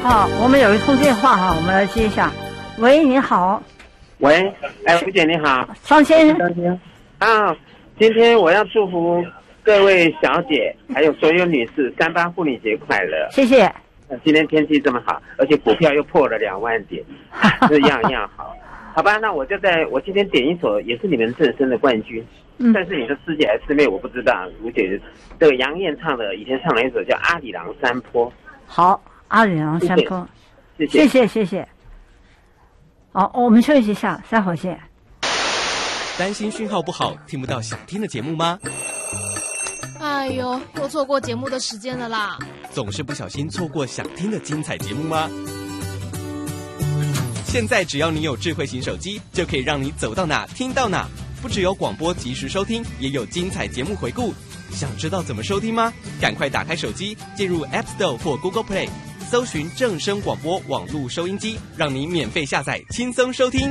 好，我们有一通电话哈，我们来接一下。喂，你好。 喂，吴姐你好。 张先生。 张先生。啊，今天我要祝福各位小姐还有所有女士38妇女节快乐。 谢谢。 今天天气这么好，而且股票又破了2万点，是样样好。好吧，那我今天点一首也是你们正声的冠军，但是你的师姐还是师妹我不知道。吴姐，这个杨燕以前唱了一首叫《阿里郎山坡》。 好，阿里郎山坡，谢谢。好，我们休息一下，待会儿见。 担心讯号不好，听不到想听的节目吗？ 哎呦，又错过节目的时间了啦！ 总是不小心错过想听的精彩节目吗？现在只要你有智慧型手机，就可以让你走到哪听到哪。不只有广播及时收听，也有精彩节目回顾。想知道怎么收听吗？赶快打开手机，进入 App Store 或 Google Play， 搜寻正声广播网络收音机，让你免费下载，轻松收听。